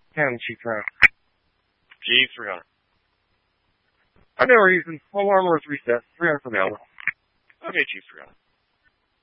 10, Chief 300. Chief 300. I know reason. Alarm was reset. 300 for the hour. Okay, Chief 300.